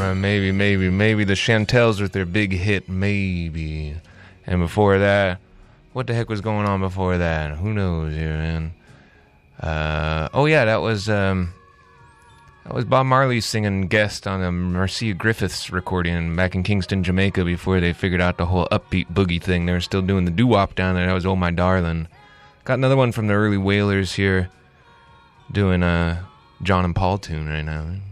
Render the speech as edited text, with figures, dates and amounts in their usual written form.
Maybe the Chantels with their big hit, maybe. And before that, what the heck was going on before that? Who knows here, man? That was Bob Marley singing guest on a Marcia Griffiths recording back in Kingston, Jamaica, before they figured out the whole upbeat boogie thing. They were still doing the doo-wop down there. That was Oh My Darling. Got another one from the early Wailers here, doing a John and Paul tune right now.